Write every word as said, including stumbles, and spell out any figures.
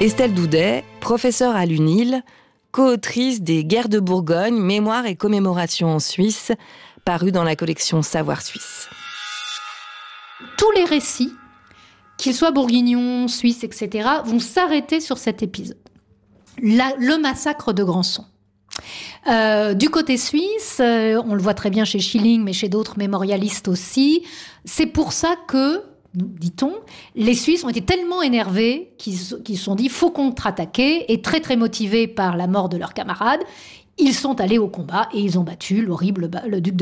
Estelle Doudet, professeure à l'U N I L, co-autrice des Guerres de Bourgogne, Mémoires et commémorations en Suisse, paru dans la collection Savoir Suisse. Tous les récits, qu'ils soient bourguignons, suisses, et cetera, vont s'arrêter sur cet épisode. La, le massacre de Grandson. Euh, du côté suisse, euh, on le voit très bien chez Schilling, mais chez d'autres mémorialistes aussi, c'est pour ça que, dit-on, les Suisses ont été tellement énervés qu'ils se sont dit « faut contre-attaquer » et très très motivés par la mort de leurs camarades, ils sont allés au combat et ils ont battu l'horrible le duc de